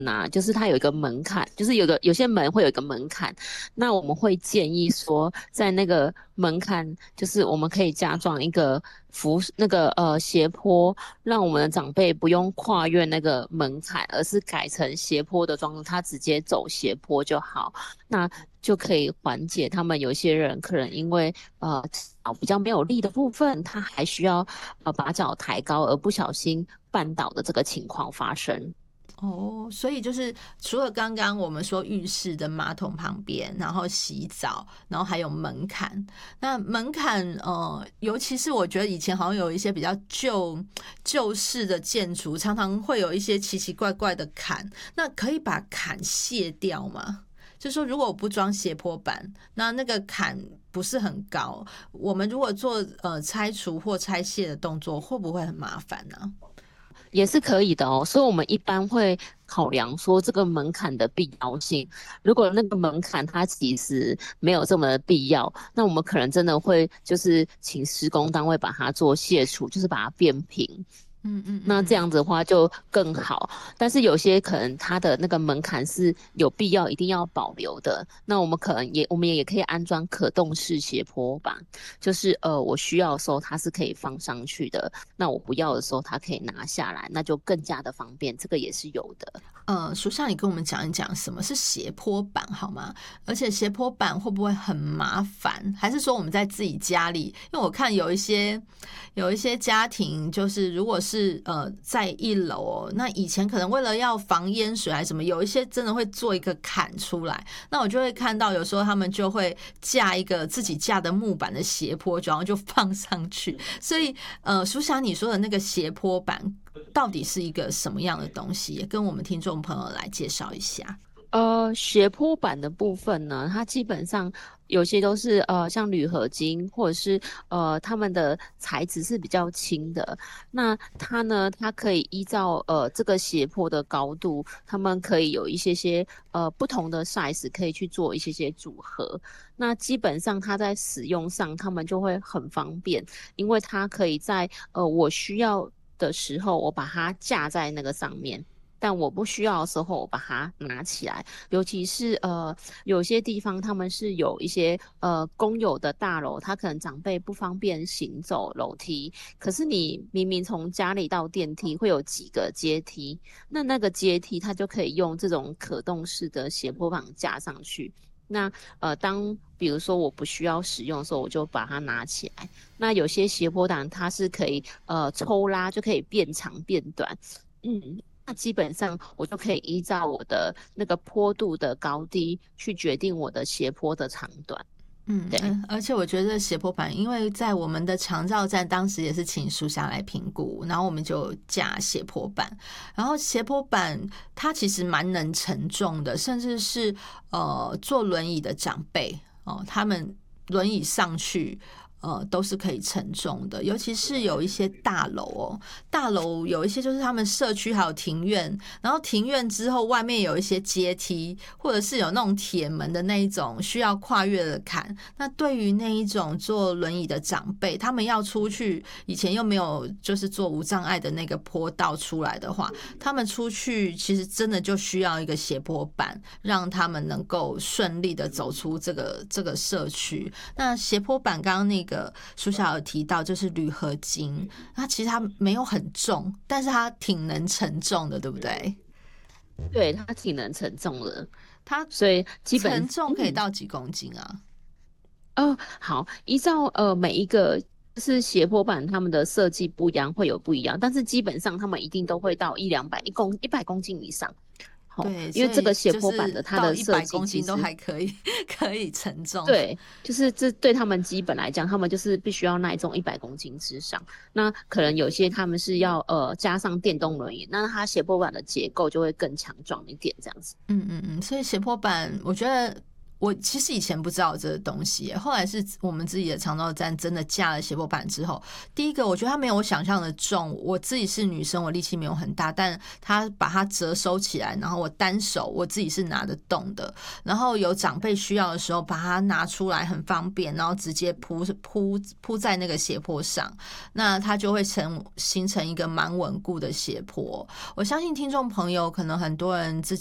就是它有一个门槛，就是有些门会有一个门槛，那我们会建议说，在那个门槛，就是我们可以加装一个斜坡，让我们的长辈不用跨越那个门槛，而是改成斜坡的装置，他直接走斜坡就好，那就可以缓解他们有些人可能因为脚比较没有力的部分，他还需要把脚抬高而不小心绊倒的这个情况发生。 哦，所以就是除了刚刚我们说浴室的马桶旁边，然后洗澡，然后还有门槛。那门槛，尤其是我觉得以前好像有一些比较旧式的建筑，常常会有一些奇奇怪怪的坎。那可以把坎卸掉吗？就是说，如果我不装斜坡板，那个坎不是很高，我们如果做拆除或拆卸的动作，会不会很麻烦呢？ 也是可以的哦，所以我们一般会考量说这个门槛的必要性。如果那个门槛它其实没有这么的必要，那我们可能真的会就是请施工单位把它做卸除，就是把它变平。 嗯嗯那这嗯。 样子的话就更好，但是有些可能它的那个门槛是有必要一定要保留的，那我们也可以安装可动式斜坡板，就是我需要的时候它是可以放上去的，那我不要的时候它可以拿下来，那就更加的方便，这个也是有的。 属下你跟我们讲一讲什么是斜坡板好吗？而且斜坡板会不会很麻烦？还是说我们在自己家里？因为我看有一些家庭，就是如果是在一楼哦，那以前可能为了要防淹水还是什么，有一些真的会做一个坎出来。那我就会看到有时候他们就会架一个自己架的木板的斜坡，然后就放上去。所以苏霞你说的那个斜坡板到底是一个什么样的东西？也跟我们听众朋友来介绍一下。 斜坡板的部分呢，它基本上有些都是像铝合金，或者是它们的材质是比较轻的。那它呢，它可以依照这个斜坡的高度，它们可以有一些不同的 size 可以去做一些组合。那基本上它在使用上，它们就会很方便，因为它可以在我需要的时候，我把它架在那个上面。但我不需要的时候，我把它拿起来。尤其是有些地方他们是有一些公有的大楼，他可能长辈不方便行走楼梯，可是你明明从家里到电梯会有几个阶梯，那个阶梯它就可以用这种可动式的斜坡板架上去。那当比如说我不需要使用的时候，我就把它拿起来。那有些斜坡板它是可以抽拉，就可以变长变短。那基本上我就可以依照我的那个坡度的高低去决定我的斜坡的长短。对。 而且我觉得斜坡板，因为在我们的长照站，当时也是请书下来评估，然后我们就架斜坡板，然后斜坡板它其实蛮能承重的，甚至是坐轮椅的长辈哦，他们轮椅上去。都是可以承重的，尤其是有一些大楼哦，大楼有一些就是他们社区还有庭院，然后庭院之后外面有一些阶梯，或者是有那种铁门的那一种需要跨越的坎。那对于那一种坐轮椅的长辈，他们要出去，以前又没有就是做无障碍的那个坡道出来的话，他们出去其实真的就需要一个斜坡板，让他们能够顺利的走出这个社区。那斜坡板刚刚那个书下有提到，就是铝合金，它其实它没有很重，但是它挺能承重的，对不对？ 对，它挺能承重的， 它所以基本承重可以到几公斤啊？ 好，依照每一个就是斜坡板，他们的设计不一样，会有不一样，但是基本上他们一定都会到100公斤以上。好， 对， 因为这所以个斜就是坡板的它到的设一百公斤都计其实还可以可以承重。 对，就是这对他们基本来讲，他们就是必须要耐重100公斤之上。那可能有些他们是要加上电动轮椅，那它斜坡板的结构就会更强壮一点，这样子。 所以斜坡板，我觉得我其实以前不知道这个东西耶，后来是我们自己的长照站真的架了斜坡板之后，第一个我觉得它没有我想象的重，我自己是女生，我力气没有很大，但它把它折收起来，然后我单手我自己是拿得动的，然后有长辈需要的时候把它拿出来很方便，然后直接铺在那个斜坡上，那它就会形成一个蛮稳固的斜坡。我相信听众朋友可能很多人自